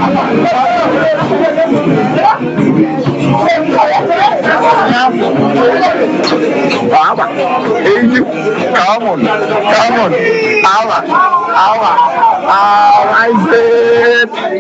Come on. I said.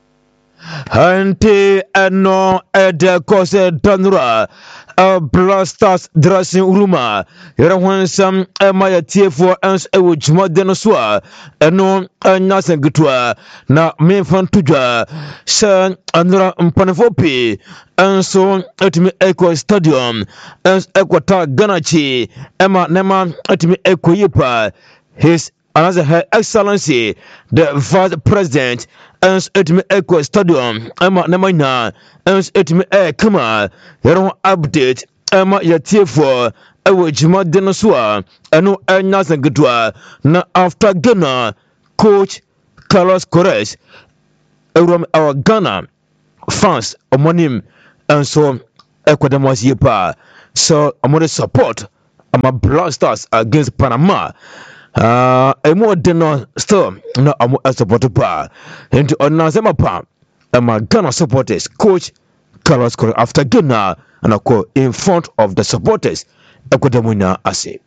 Hante ano ede kose tanura Blastas dressing room yɛrɛ ho nsɛm ɛma yɛtiefoɔ ɛnso ɛwɔ dwumadɛ no so a ɛno ɛnya sɛ nketewa na memfa nto dwa sɛ anora mpanimfoɔ pii ɛnso ɛtumi ɛkɔ stadium ɛnso ɛkɔta Ghana kyi ɛma nɛma ɛtumi ɛkɔ yie paa his another Her Excellency the Vice President and etimi echo stadium Emma Namina and etimi kama yɛrɛ update Emma yɛtiefoɔ ɛwɔ dwuma de no so a ɛno ɛnya sɛ nketewa na after Ghana coach Carlos Corres ɛwuram our Ghana fans ɔmonim ɛnso ɛkɔdɛm wɔ yie paa so ɔmode support ama Blasters against Panama. More than still no support pa into on pa Ghana supporters coach Carlos Correa after Ghana and I call in front of the supporters Ekodemuna Ase.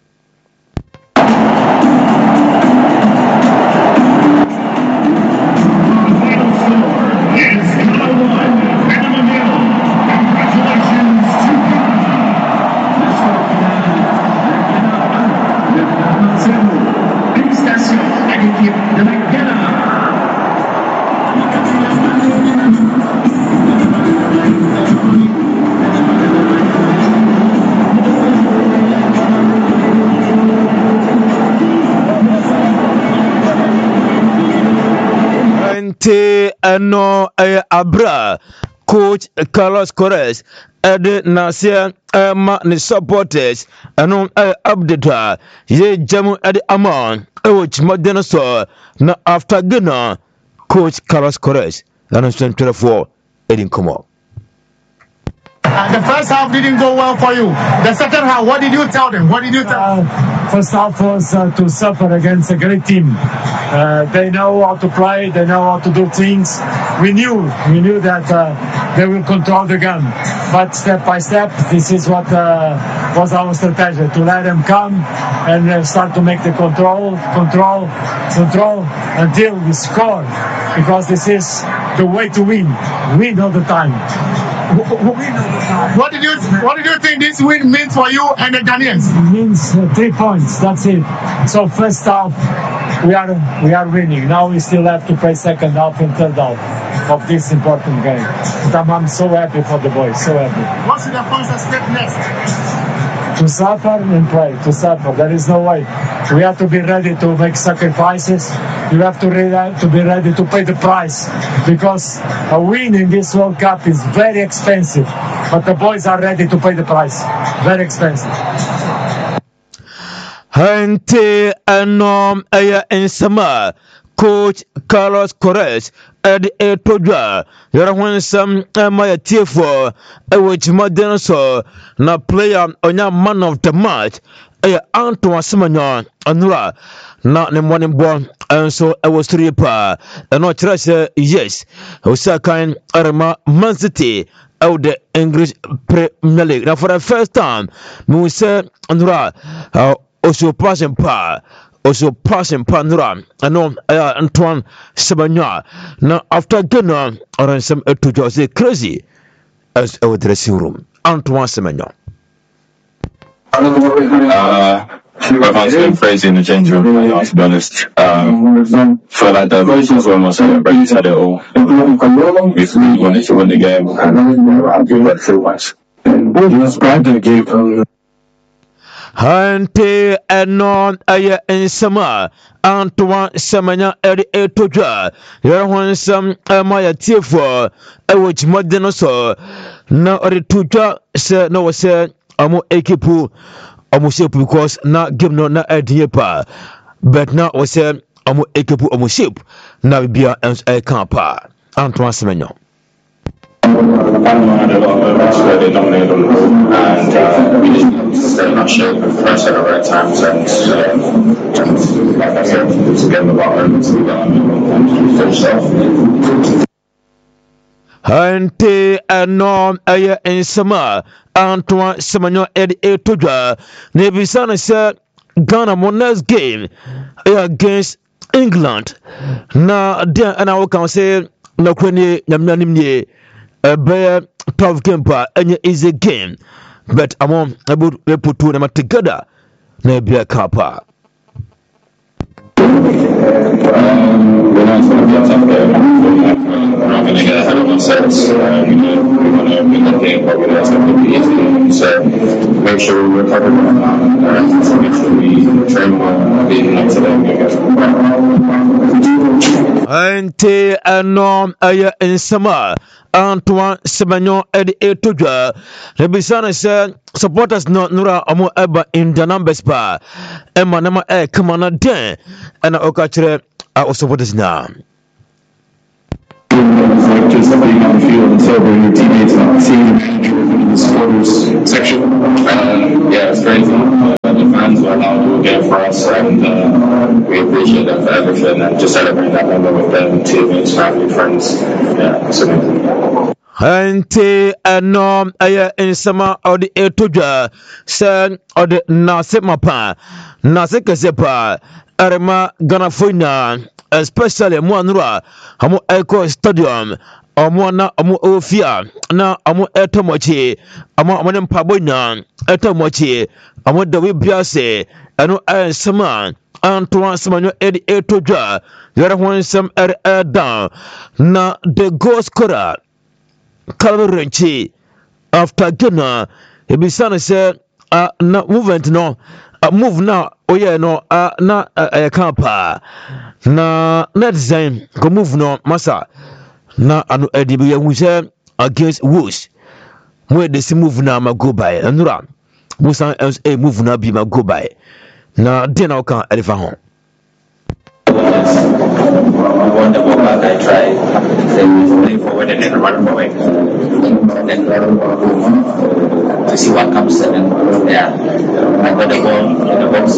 No abra coach Carlos Corres ede nasia ma ne supporters eno update ye jamu ede amon which modern so na after Ghana coach Carlos Corres and 24 edin come up. The first half didn't go well for you. The second half, what did you tell them? First half was to suffer against a great team. They know how to play. They know how to do things. We knew that they will control the game. But step by step, this is what was our strategy, to let them come and start to make the control until we score. Because this is the way to win all the time. What did you think this win means for you and the Ghanaians? It means 3 points. That's it. So first half we are winning. Now we still have to play second half and third half of this important game. But I'm so happy for the boys. So happy. What should the boys expect next? To suffer and play. To suffer. There is no way. We have to be ready to make sacrifices. You have to be ready to pay the price, because a win in this World Cup is very expensive. But the boys are ready to pay the price. Very expensive. Hante anom aya ensama coach Carlos Corres ed etodwa yara hwansam ma yatiefo which modern so na player onya man of the match Antoine Semenyo anura na ne morning born and so I was 3 pa and not say yes Osakan Arma Man City out the English Premier League. Now for the first time we say anura also passing pa nura and Antoine Semenyo now after Ghana or some to just crazy as our dressing room Antoine Semenyo. Everyone's been crazy in the change room, to be honest. Felt like the emotions were almost celebrated at it all. We really wanted to win the game. Describe the game. Hante anon aya ensama Antoine Semenyo eri etodwa yara hwansam amaya tiefo which modern so na ori tudwa se no se amo ekipu shape because na game no na adie pa but na we say ekipu shape na bia ens e kan pa Antoine Semenyo. Panama had a lot of moments where they dominated on the ball, and we just stayed in our shape and press at the right times, and like I said, it's again about moments we got and finish off. Ante anom aya ensama Antoine Semenyo edi etodwa nebisana se Ghana Monarchs game against England na dia ana wo kan say na kwani nyamyanim nie be tough game pa any easy game but among able to put them together na bia kapa. We're not going to be a tough game. We're not going to get ahead of ourselves. We want to win the game, but we know it's not going to be easy. So make sure we recover from that. Make sure we train more leading up to them. Ante anom aya ensama Antoine Semenyo edi etodwa rebisana se supporters no nura amo eba in the numbers pa ema nama kamana den ana okachire our supporters now. It's like just being on the field and celebrating your teammates and seeing the manager in the supporters section. Yeah, it's crazy. The fans were allowed to game for us, and we appreciate them for everything. And just celebrating that moment with them, teammates, family, friends. Yeah, it's amazing. Ante anom aya ensama odi etodwa se odi nasemapa nasekesepa arema Ghana foina especially Mwanura amu Echo Stadium amwana amu ofia na amu etomochi amu amane mpaboina etomochi amu dawi biase anu ensama Antoine Semenyo edi etodwa yara hwansam down na the goal scorer Calvary after Ghana ebisana se na movement no move na oye no na kampa na design go move no masa na anu edibi yewuse against Wolves where the move na ma go by nura musa move na bi ma go by na den na kan elifa ho. I want the ball back, I try. Then we play forward and then run forward. And then to see what comes. And then, I got the ball in the box.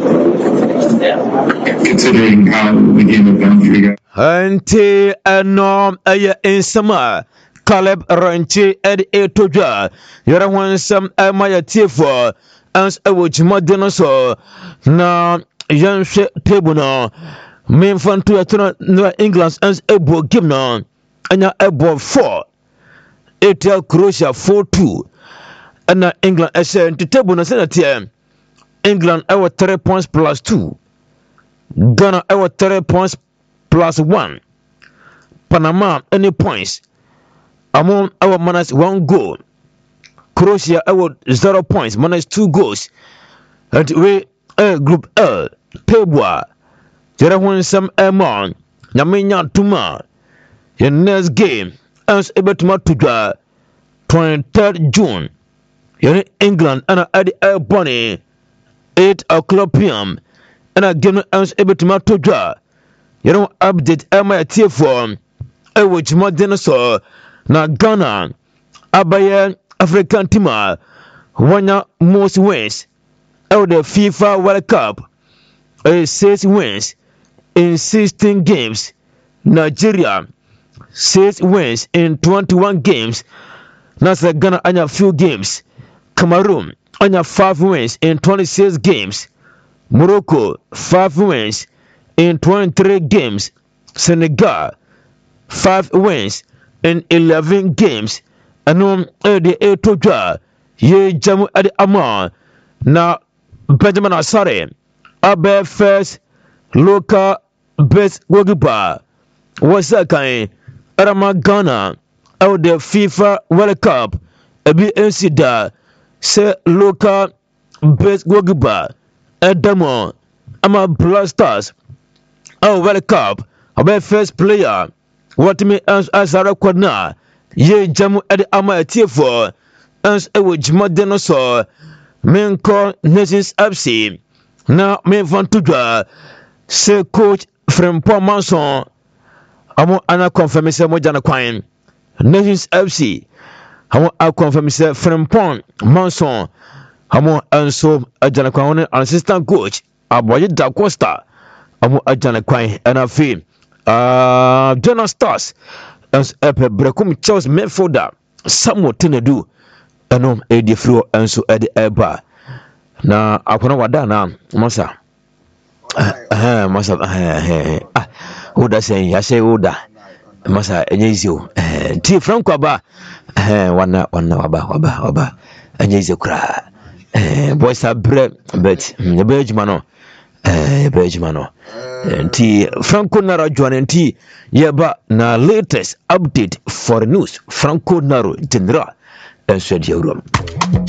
Considering how the game has gone for you guys. Ante anom aya ensama Caleb Ranchi edi etodwa yara hwansam amaya tiefo ans ewojima denoso na yanhwe table no main fan to no England as ebo game no anya ebo 4 etel Croatia 4-2 and England as the table no say England our 3 points plus 2 Ghana our 3 points plus 1 Panama any points among our minus 1 goal Croatia our 0 points minus 2 goals and we group L table Jere when some amon Nyaminya Tuma your next game as ebetuma to 23rd June you're in England and at the Bonnie 8 o'clock p.m. and again as ebetuma to you don't update my T4 which more dinosaur na Ghana Abaya African team one most wins out the FIFA World Cup 6 wins in 16 games. Nigeria 6 wins in 21 games. Nasa Ghana anya few games. Cameroon anya 5 wins in 26 games. Morocco 5 wins in 23 games. Senegal 5 wins in 11 games. Anum the etodwa ye jamu adi ama na Benjamin Asare abe first local best goalkeeper was that kind Arama Ghana out the FIFA World Cup ebi ensida se local best goalkeeper Edamo ama Blasters out World Cup abe first player what me Asare kwana ye jamu edi ama etiefo ans ewo jima dinosaur menko Nations FC na me van tudwa se coach Frimpong Manson amo ana confirm se mo jana kwan Nations FC hamo a confirm say Frimpong Manson hamo anso ajana kwan assistant coach Aboye Da Costa hamo ajana kwan na fi Jonah Stars as epe brekum Charles Medforda Samuel Tenedu eno edi fro anso edi eba na akona wada na masa masa oda say ya say oda masa enyezio ti Franco aba wana waba enyezio kra boys are bread but yebejuma no ti Franco Naro join ti yeba na latest update for news Franco Naro general enso di Europe.